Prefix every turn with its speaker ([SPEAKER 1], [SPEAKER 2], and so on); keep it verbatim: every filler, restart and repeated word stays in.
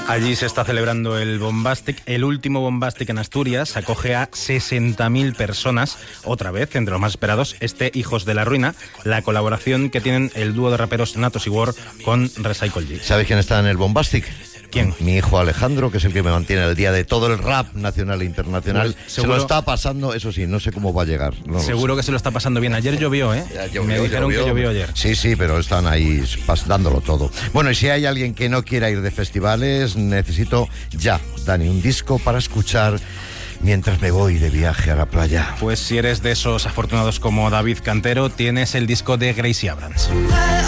[SPEAKER 1] Allí se está celebrando el Bombastic, el último Bombastic en Asturias. Acoge a sesenta mil personas, otra vez, entre los más esperados, este Hijos de la Ruina, la colaboración que tienen el dúo de raperos Natos y War con Recycle G.
[SPEAKER 2] ¿Sabes quién está en el Bombastic?
[SPEAKER 1] ¿Quién?
[SPEAKER 2] Mi hijo Alejandro, que es el que me mantiene al día de todo el rap nacional e internacional.
[SPEAKER 1] Pues,
[SPEAKER 2] se
[SPEAKER 1] seguro,
[SPEAKER 2] lo está pasando, eso sí, no sé cómo va a llegar. No
[SPEAKER 1] seguro que se lo está pasando bien. Ayer llovió, ¿eh?
[SPEAKER 2] Ya, llovió,
[SPEAKER 1] me dijeron
[SPEAKER 2] llovió.
[SPEAKER 1] que llovió ayer.
[SPEAKER 2] Sí, sí, pero están ahí dándolo todo. Bueno, y si hay alguien que no quiera ir de festivales, necesito ya, Dani, un disco para escuchar mientras me voy de viaje a la playa.
[SPEAKER 1] Pues si eres de esos afortunados como David Cantero, tienes el disco de Gracie Abrams.